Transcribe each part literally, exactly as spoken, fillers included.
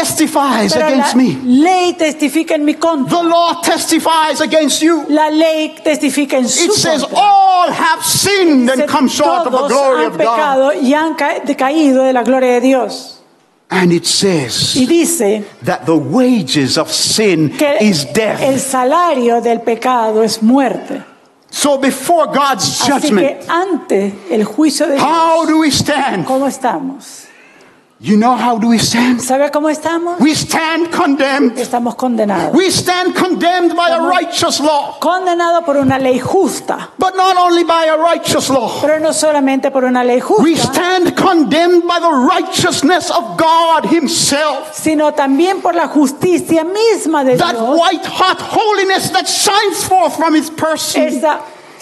testifies Pero against la me. ley testifica en mi contra. The law testifies against you. La ley testifica en su It says contra. all have sinned and Dice, come short of the todos glory han of God. pecado y han ca- decaído de la gloria de Dios. And it says Y dice that the wages of sin que is el death. salario del pecado es muerte. So before God's Así judgment, que ante el juicio de how Dios, do we stand? ¿cómo estamos? You know how do we stand? ¿Sabe cómo estamos? We stand condemned. Estamos condenados. We stand condemned by a righteous law. Condenados por una ley justa, But not only by a righteous law. pero no solamente por una ley We justa, stand condemned by the righteousness of God Himself. sino también por la justicia misma de That Dios. white hot holiness that shines forth from His person. Esa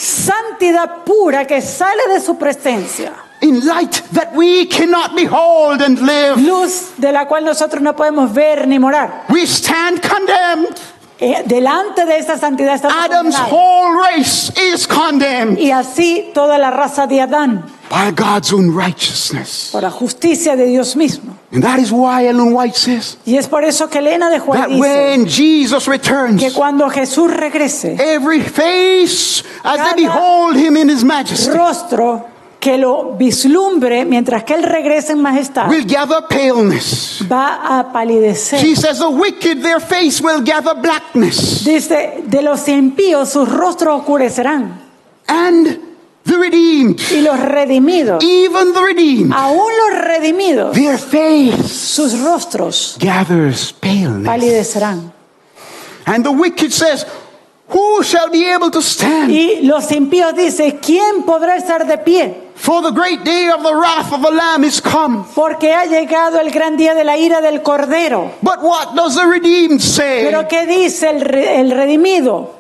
santidad pura que sale de su presencia. In light that we cannot behold and live. Luz de la cual nosotros no podemos ver ni morar. We stand condemned. Eh, delante de esa santidad estamos Adam's condenados. whole race is condemned Y así toda la raza de Adán, by God's own righteousness. por la justicia de Dios mismo. And that is why Ellen White says Y es por eso que Elena de Juan that dice when Jesus returns, que cuando Jesús regrese, every face as Cada they behold Him in His majesty rostro que lo vislumbre mientras que Él regrese en majestad will gather paleness. va a palidecer. She says the wicked, their face will gather blackness. Dice, de los impíos sus rostros oscurecerán. And the redeemed, Y los redimidos, even the redeemed, aún los redimidos, their face sus rostros gathers paleness. palidecerán. And the wicked says, who shall be able to stand? Y los impíos dicen, ¿quién podrá estar de pie? For the great day of the wrath of the Lamb is come. Porque ha llegado el gran día de la ira del Cordero. But what does the redeemed say? Pero ¿qué dice el, re- el redimido?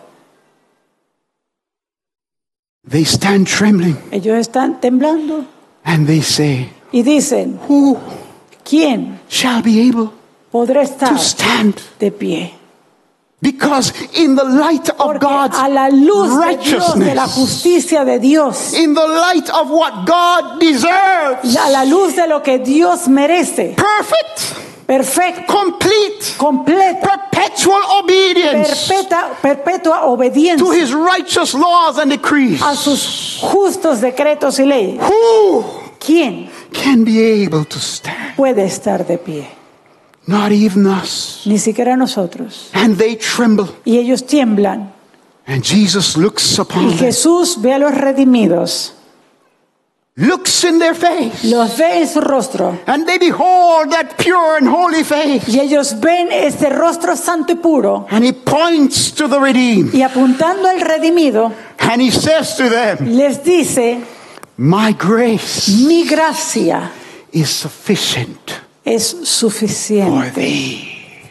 They stand trembling Ellos están temblando and they say, y dicen, who ¿quién shall be able podrá estar to stand? de pie? Because in the light of Porque God's a la luz de Dios, de la righteousness, justicia de Dios, in the light of what God deserves, a la luz de lo que Dios merece, perfect, perfecto, complete, completa, perpetual obedience perpetua, perpetua obediencia to His righteous laws and decrees. a sus justos decretos y leyes. Who ¿Quién can be able to stand? puede estar de pie? Not even us. Ni siquiera nosotros. And they tremble. Y ellos tiemblan. And Jesus looks upon Y them, Jesús ve a los redimidos, looks in their face, los ve en su rostro. and they behold that pure and holy face. Y ellos ven ese rostro santo y puro. And He points to the redeemed. Y apuntando al redimido, And He says to them, les dice, my grace mi gracia is sufficient es for suficiente. thee.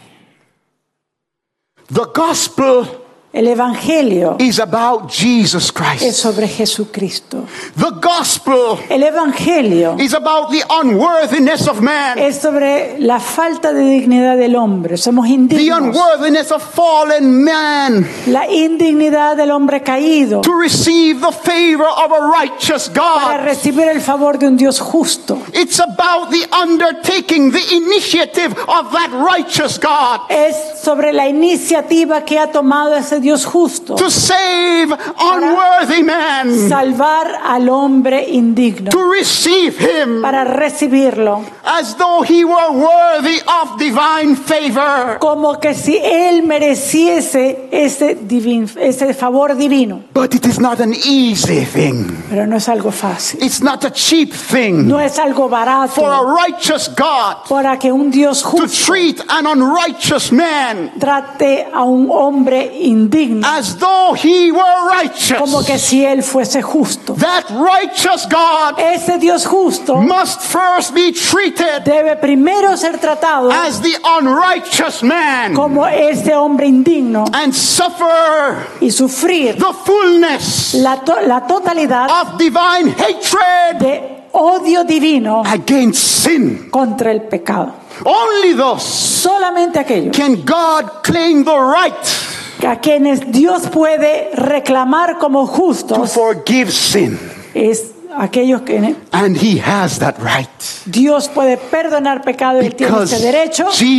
The gospel El evangelio is about Jesus es Christ. sobre Jesucristo. The gospel El evangelio is about the unworthiness of man, es sobre la falta de dignidad del hombre. Somos the indignos. unworthiness of fallen man La indignidad del hombre caído to receive the favor of a righteous para God. recibir el favor de un Dios justo. It's about the undertaking, the initiative of that righteous God Es sobre la iniciativa que ha tomado ese Dios justo to save unworthy man, salvar al hombre indigno, to receive him para recibirlo as though he were worthy of divine favor. como que si él mereciese ese, divin, ese favor divino. But it is not an easy thing. Pero no es algo fácil, It's not a cheap thing no es algo for a barato righteous God para que un Dios to justo treat an unrighteous man trate a un hombre indigno as though he were como que righteous. si él fuese justo. That righteous God Ese Dios justo must first be treated debe primero ser tratado as the unrighteous man como este hombre indigno and suffer y sufrir the fullness la, to- la totalidad of divine hatred de odio divino against sin. contra el pecado. Only thus Solamente aquellos can God claim the right a quienes Dios puede reclamar como to justos forgive sin. es aquellos que And He has that right. Dios puede perdonar pecado y él tiene Because ese derecho